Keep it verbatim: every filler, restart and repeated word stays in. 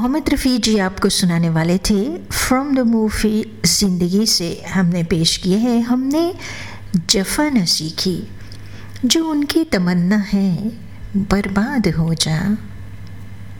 मोहम्मद रफ़ी जी आपको सुनाने वाले थे फ्रॉम द मूवी ज़िंदगी से। हमने पेश किए हैं हमने जफ़ा न सीखी, जो उनकी तमन्ना है बर्बाद हो जा।